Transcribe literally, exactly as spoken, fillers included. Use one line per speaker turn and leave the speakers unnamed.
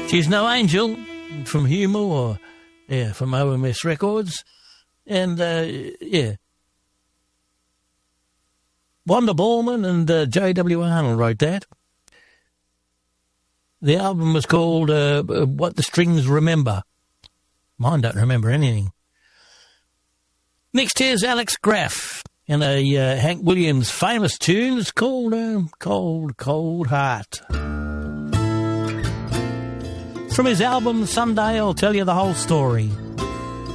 She's No Angel from Humour, or yeah, from O M S Records, and uh, yeah, Wanda Ballman and uh, J W Arnold wrote that. The album was called uh, What the Strings Remember. Mine don't remember anything. Next here's Alex Graff and a uh, Hank Williams famous tune. It's called uh, Cold, Cold Heart. From his album Someday I'll Tell You the Whole Story.